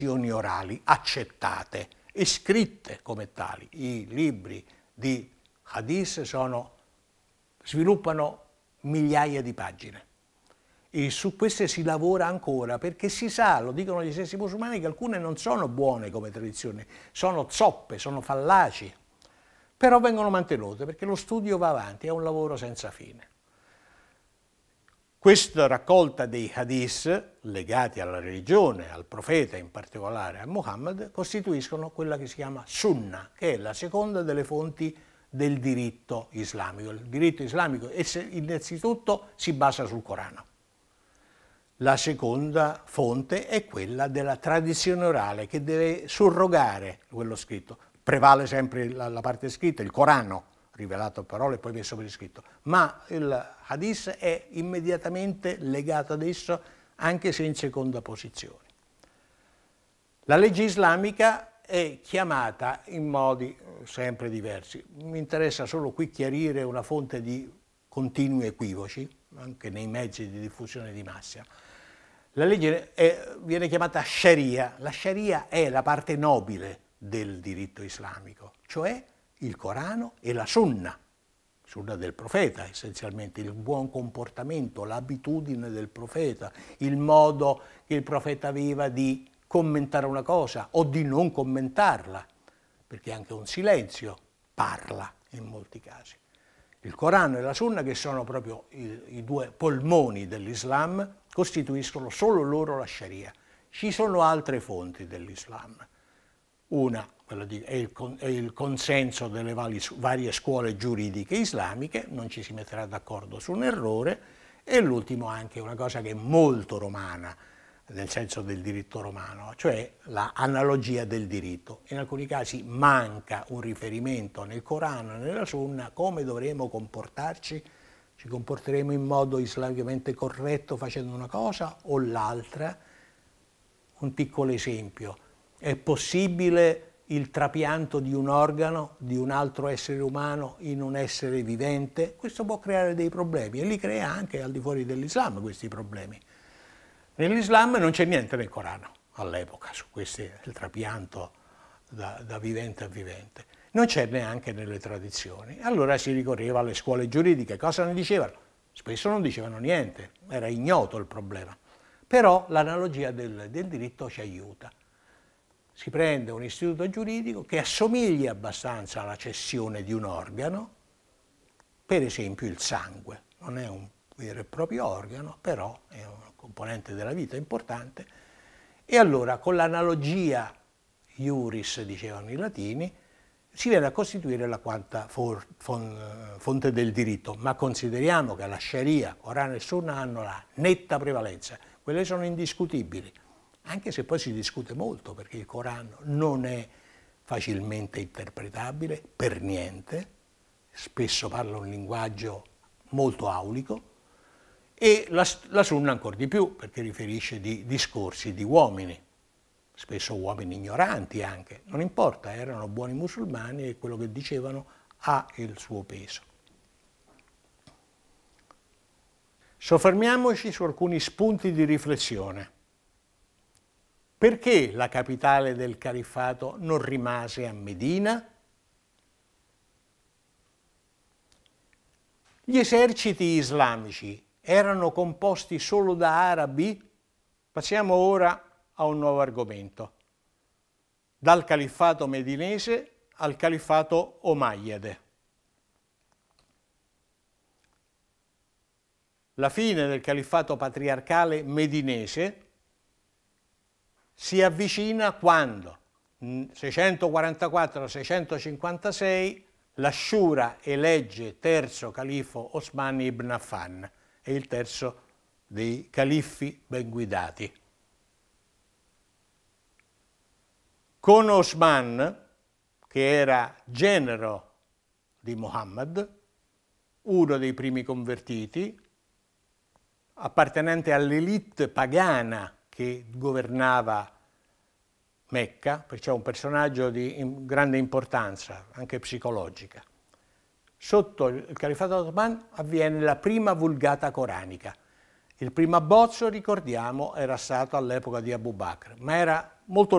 orali accettate e scritte come tali. I libri di hadith sviluppano migliaia di pagine e su queste si lavora ancora, perché si sa, lo dicono gli stessi musulmani, che alcune non sono buone come tradizioni, sono zoppe, sono fallaci, però vengono mantenute perché lo studio va avanti, è un lavoro senza fine. Questa raccolta dei hadith legati alla religione, al profeta, in particolare a Muhammad, costituiscono quella che si chiama Sunnah, che è la seconda delle fonti del diritto islamico. Il diritto islamico innanzitutto si basa sul Corano. La seconda fonte è quella della tradizione orale, che deve surrogare quello scritto. Prevale sempre la parte scritta, il Corano, rivelato a parole e poi messo per iscritto, ma il hadith è immediatamente legato ad esso, anche se in seconda posizione. La legge islamica è chiamata in modi sempre diversi. Mi interessa solo qui chiarire una fonte di continui equivoci, anche nei mezzi di diffusione di massa. La legge viene chiamata Sharia. La Sharia è la parte nobile del diritto islamico, cioè il Corano e la Sunnah del profeta, essenzialmente il buon comportamento, l'abitudine del profeta, il modo che il profeta aveva di commentare una cosa o di non commentarla, perché anche un silenzio parla in molti casi. Il Corano e la Sunnah, che sono proprio i due polmoni dell'Islam, costituiscono solo loro la Sharia. Ci sono altre fonti dell'Islam. Una è il consenso delle varie scuole giuridiche islamiche, non ci si metterà d'accordo su un errore, e l'ultimo anche una cosa che è molto romana, nel senso del diritto romano, cioè l'analogia del diritto. In alcuni casi manca un riferimento nel Corano e nella Sunnah come dovremo comportarci, ci comporteremo in modo islamicamente corretto facendo una cosa o l'altra. Un piccolo esempio: è possibile il trapianto di un organo di un altro essere umano in un essere vivente? Questo può creare dei problemi e li crea anche al di fuori dell'Islam questi problemi. Nell'Islam non c'è niente nel Corano all'epoca su il trapianto da vivente a vivente. Non c'è neanche nelle tradizioni. Allora si ricorreva alle scuole giuridiche. Cosa ne dicevano? Spesso non dicevano niente, era ignoto il problema. Però l'analogia del diritto ci aiuta. Si prende un istituto giuridico che assomiglia abbastanza alla cessione di un organo, per esempio il sangue. Non è un vero e proprio organo, però è un componente della vita importante. E allora con l'analogia iuris, dicevano i latini, si viene a costituire la quarta fonte del diritto, ma consideriamo che la Sharia, Corano e Sunnah hanno la netta prevalenza. Quelle sono indiscutibili, anche se poi si discute molto, perché il Corano non è facilmente interpretabile per niente, spesso parla un linguaggio molto aulico, e la Sunnah ancora di più, perché riferisce di discorsi di uomini, spesso uomini ignoranti anche, non importa, erano buoni musulmani e quello che dicevano ha il suo peso. Soffermiamoci su alcuni spunti di riflessione. Perché la capitale del califfato non rimase a Medina? Gli eserciti islamici erano composti solo da arabi? Passiamo ora a un nuovo argomento. Dal califfato medinese al califfato omayyade. La fine del califfato patriarcale medinese si avvicina quando, 644-656, la Shura elegge terzo califfo Osman ibn Affan, è il terzo dei califfi ben guidati. Con Osman, che era genero di Muhammad, uno dei primi convertiti, appartenente all'elite pagana che governava Mecca, perciò un personaggio di grande importanza, anche psicologica. Sotto il califfato Osman avviene la prima vulgata coranica. Il primo abbozzo, ricordiamo, era stato all'epoca di Abu Bakr, ma era molto